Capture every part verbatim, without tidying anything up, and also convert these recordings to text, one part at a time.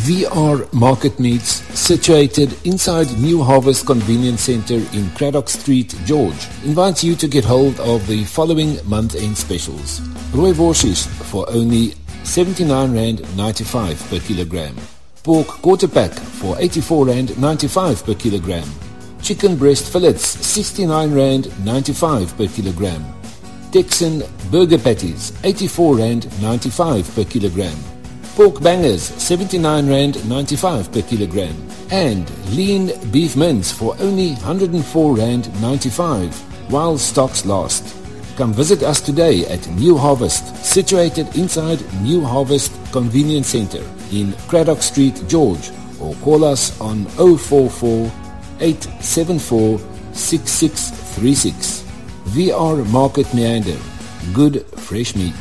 V R Market Meats, situated inside New Harvest Convenience Centre in Craddock Street, George, invites you to get hold of the following month-end specials. Rooiworsies for only seventy-nine rand ninety-five per kilogram. Pork quarter pack for eighty-four rand ninety-five per kilogram. Chicken breast fillets sixty-nine rand ninety-five per kilogram. Texan burger patties eighty-four rand ninety-five per kilogram. Pork bangers seventy-nine rand ninety-five per kilogram. And lean beef mince for only one hundred four rand ninety-five while stocks last. Come visit us today at New Harvest, situated inside New Harvest Convenience Centre in Craddock Street, George, or call us on oh four four, eight seven four, six six three six. V R Market Meander. Good fresh meat.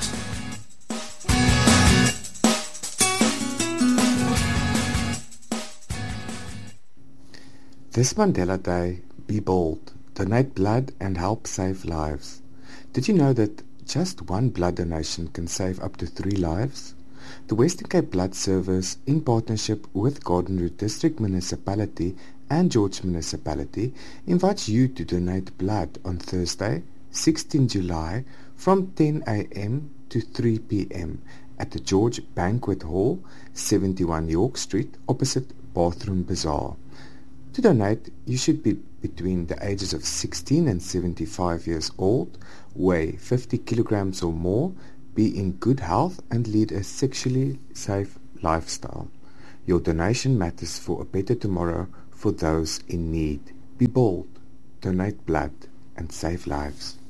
This Mandela Day, be bold, donate blood and help save lives. Did you know that just one blood donation can save up to three lives? The Western Cape Blood Service, in partnership with Garden Route District Municipality and George Municipality, invites you to donate blood on Thursday, sixteenth July, from ten a m to three p m at the George Banquet Hall, seventy-one York Street, opposite Bathroom Bazaar. To donate, you should be between the ages of sixteen and seventy-five years old, weigh fifty kilograms or more, be in good health and lead a sexually safe lifestyle. Your donation matters for a better tomorrow for those in need. Be bold, donate blood and save lives.